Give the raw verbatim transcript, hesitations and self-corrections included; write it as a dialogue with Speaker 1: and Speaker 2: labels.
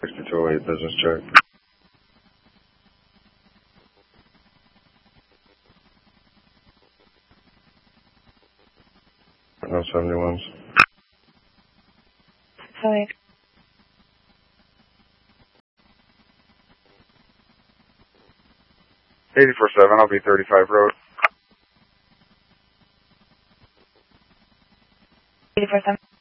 Speaker 1: sixty-two oh eight business check. No seventy-ones.
Speaker 2: Hi.
Speaker 3: eighty-four seven, I'll be thirty-five road.
Speaker 2: eighty-four seven.